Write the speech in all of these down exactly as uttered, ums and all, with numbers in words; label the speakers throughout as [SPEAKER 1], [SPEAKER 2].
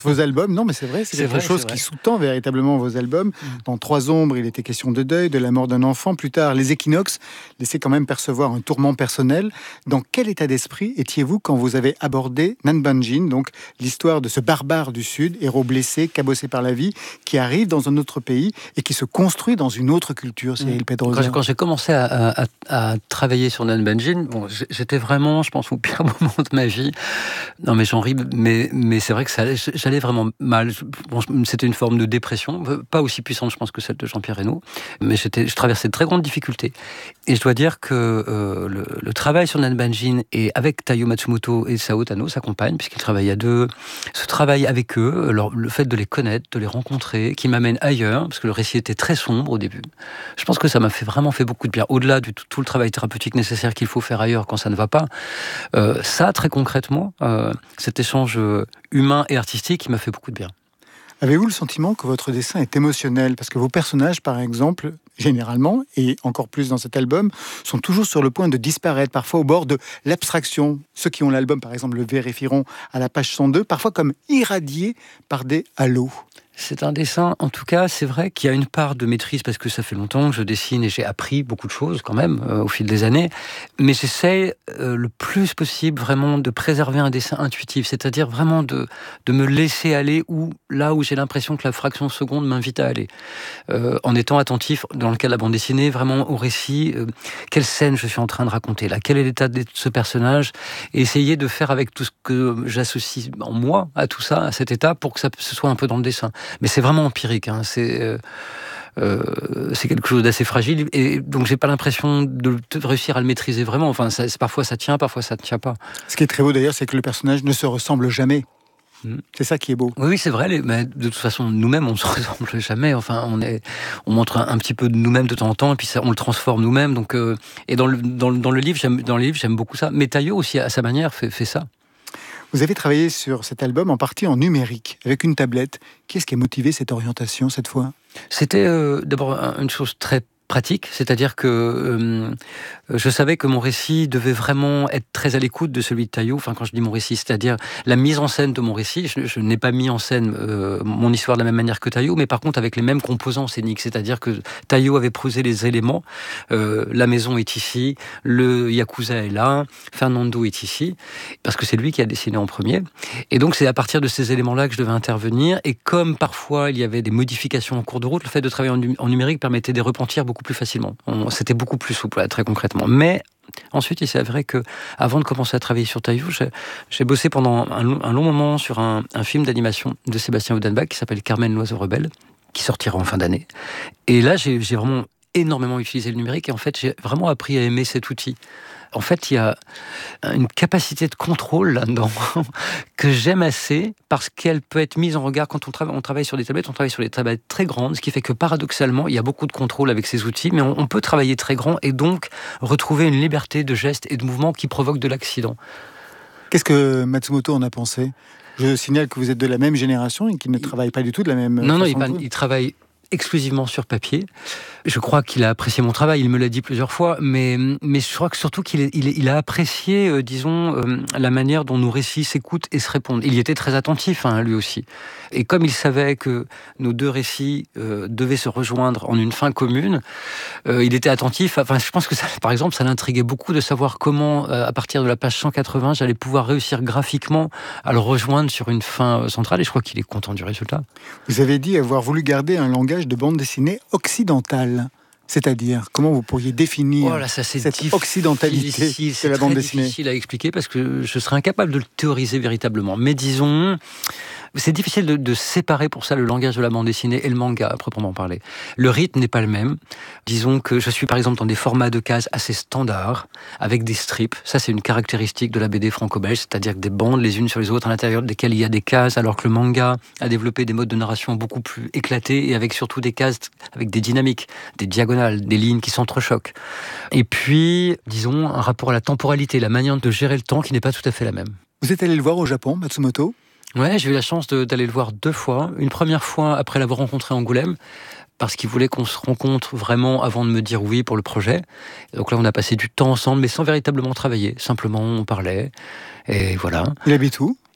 [SPEAKER 1] Vos albums, non mais c'est vrai, c'est,
[SPEAKER 2] C'est
[SPEAKER 1] quelque
[SPEAKER 2] vrai,
[SPEAKER 1] chose
[SPEAKER 2] c'est vrai.
[SPEAKER 1] qui sous-tend véritablement vos albums. Mmh. Dans Trois ombres, il était question de deuil, de la mort d'un enfant. Plus tard, Les équinoxes laissaient quand même percevoir un tourment personnel. Dans quel état d'esprit étiez-vous quand vous avez abordé Nanbanjin, donc l'histoire de ce barbare du Sud, héros blessé, cabossé par la vie, qui arrive dans un autre pays et qui se construit dans une autre culture, Cyril Pedrosa?
[SPEAKER 2] Quand, quand j'ai commencé à, à, à travailler sur Nanbanjin, bon, j'étais vraiment, je pense, au pire moment de ma vie. Non mais j'en ris, mais, mais c'est vrai que ça, j'allais vraiment mal. Bon, c'était une forme de dépression, pas aussi puissante, je pense, que celle de Jean-Pierre Reynaud, mais j'étais, je traversais de très grandes difficultés. Et je dois dire que euh, le, le travail sur Nanbanjin, et avec Taiyo Matsumoto et Sao Tano, sa compagne, puisqu'ils travaillent à deux, ce travail avec eux, leur, le fait de les connaître, de les rencontrer, qui m'amène ailleurs, parce que le récit était très sombre au début. Je pense que ça m'a fait, vraiment fait beaucoup de bien. Au-delà du tout, tout le travail thérapeutique nécessaire qu'il faut faire ailleurs quand ça ne va pas, euh, ça, très concrètement, euh, cet échange humain et artistique, il m'a fait beaucoup de bien.
[SPEAKER 1] Avez-vous le sentiment que votre dessin est émotionnel? Parce que vos personnages, par exemple, généralement, et encore plus dans cet album, sont toujours sur le point de disparaître, parfois au bord de l'abstraction. Ceux qui ont l'album, par exemple, le vérifieront à la page cent deux, parfois comme irradiés par des halos.
[SPEAKER 2] C'est un dessin, en tout cas, c'est vrai qu'il y a une part de maîtrise, parce que ça fait longtemps que je dessine et j'ai appris beaucoup de choses quand même euh, au fil des années, mais j'essaie euh, le plus possible vraiment de préserver un dessin intuitif, c'est-à-dire vraiment de, de me laisser aller où, là où j'ai l'impression que la fraction de seconde m'invite à aller, euh, en étant attentif, dans le cas de la bande dessinée, vraiment au récit, euh, quelle scène je suis en train de raconter là, quel est l'état de ce personnage, et essayer de faire avec tout ce que j'associe en moi à tout ça, à cet état, pour que ça ce soit un peu dans le dessin. Mais c'est vraiment empirique, hein. c'est, euh, euh, c'est quelque chose d'assez fragile, et donc j'ai pas l'impression de, de réussir à le maîtriser vraiment. Enfin, ça, parfois ça tient, parfois ça ne tient pas.
[SPEAKER 1] Ce qui est très beau d'ailleurs, c'est que le personnage ne se ressemble jamais. Mmh. C'est ça qui est beau.
[SPEAKER 2] Oui, oui, c'est vrai. Les, mais de toute façon, nous-mêmes, on ne se ressemble jamais. Enfin, on, est, on montre un, un petit peu de nous-mêmes de temps en temps, et puis ça, on le transforme nous-mêmes. Donc, euh, et dans le, dans, dans le livre, j'aime, dans le livre, j'aime beaucoup ça. Mais Taiyo aussi, à sa manière, fait, fait ça.
[SPEAKER 1] Vous avez travaillé sur cet album en partie en numérique, avec une tablette. Qu'est-ce qui a motivé cette orientation cette fois?
[SPEAKER 2] C'était euh, d'abord une chose très pratique, c'est-à-dire que euh, je savais que mon récit devait vraiment être très à l'écoute de celui de Taiyo. Enfin, quand je dis mon récit, c'est-à-dire la mise en scène de mon récit. Je, je n'ai pas mis en scène euh, mon histoire de la même manière que Taiyo, mais par contre avec les mêmes composants scéniques. C'est-à-dire que Taiyo avait posé les éléments. Euh, la maison est ici, le Yakuza est là, Fernando est ici, parce que c'est lui qui a dessiné en premier. Et donc c'est à partir de ces éléments-là que je devais intervenir. Et comme parfois il y avait des modifications en cours de route, le fait de travailler en, en numérique permettait de repentir beaucoup plus facilement. On, c'était beaucoup plus souple, là, très concrètement. Mais ensuite, il s'est avéré que, avant de commencer à travailler sur Taiyo, j'ai, j'ai bossé pendant un, un long moment sur un, un film d'animation de Sébastien Odenbach qui s'appelle Carmen l'oiseau rebelle, qui sortira en fin d'année. Et là, j'ai, j'ai vraiment énormément utilisé le numérique, et en fait, j'ai vraiment appris à aimer cet outil. En fait, il y a une capacité de contrôle là-dedans que j'aime assez, parce qu'elle peut être mise en regard quand on, tra- on travaille sur des tablettes. On travaille sur des tablettes très grandes, ce qui fait que paradoxalement, il y a beaucoup de contrôle avec ces outils, mais on, on peut travailler très grand et donc retrouver une liberté de gestes et de mouvements qui provoque de l'accident.
[SPEAKER 1] Qu'est-ce que Matsumoto en a pensé? Je signale que vous êtes de la même génération et qu'il ne travaille pas du tout de la même
[SPEAKER 2] non,
[SPEAKER 1] façon.
[SPEAKER 2] Non, il, il travaille exclusivement sur papier. Je crois qu'il a apprécié mon travail, il me l'a dit plusieurs fois, mais, mais je crois que surtout qu'il est, il, est, il a apprécié, euh, disons, euh, la manière dont nos récits s'écoutent et se répondent. Il y était très attentif, hein, lui aussi. Et comme il savait que nos deux récits euh, devaient se rejoindre en une fin commune, euh, il était attentif. Enfin, je pense que, ça, par exemple, ça l'intriguait beaucoup de savoir comment, euh, à partir de la page cent quatre-vingts, j'allais pouvoir réussir graphiquement à le rejoindre sur une fin centrale, et je crois qu'il est content du résultat.
[SPEAKER 1] Vous avez dit avoir voulu garder un langage de bande dessinée occidentale. C'est-à-dire, comment vous pourriez définir
[SPEAKER 2] oh là, ça, c'est
[SPEAKER 1] cette
[SPEAKER 2] diff-
[SPEAKER 1] occidentalité
[SPEAKER 2] difficile,
[SPEAKER 1] de la bande dessinée?
[SPEAKER 2] C'est difficile à expliquer parce que je serais incapable de le théoriser véritablement. Mais disons, c'est difficile de, de séparer pour ça le langage de la bande dessinée et le manga, à proprement parler. Le rythme n'est pas le même. Disons que je suis par exemple dans des formats de cases assez standards, avec des strips. Ça, c'est une caractéristique de la B D franco-belge, c'est-à-dire que des bandes les unes sur les autres, à l'intérieur desquelles il y a des cases, alors que le manga a développé des modes de narration beaucoup plus éclatés et avec surtout des cases avec des dynamiques, des diagonales, des lignes qui s'entrechoquent. Et puis, disons, un rapport à la temporalité, la manière de gérer le temps qui n'est pas tout à fait la même.
[SPEAKER 1] Vous êtes allé le voir au Japon, Matsumoto?
[SPEAKER 2] Ouais, j'ai eu la chance de, d'aller le voir deux fois. Une première fois après l'avoir rencontré à Angoulême, parce qu'il voulait qu'on se rencontre vraiment avant de me dire oui pour le projet. Donc là, on a passé du temps ensemble, mais sans véritablement travailler. Simplement, on parlait, et voilà.
[SPEAKER 1] Il habite où?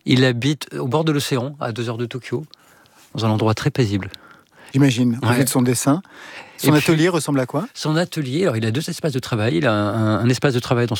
[SPEAKER 2] Il habite au bord de l'océan, à deux heures de Tokyo, dans un endroit très paisible.
[SPEAKER 1] J'imagine, au
[SPEAKER 2] Ouais.
[SPEAKER 1] vu de son dessin. Son
[SPEAKER 2] Et
[SPEAKER 1] atelier
[SPEAKER 2] puis,
[SPEAKER 1] ressemble à quoi?
[SPEAKER 2] Son atelier, alors il a deux espaces de travail. Il a un, un espace de travail dans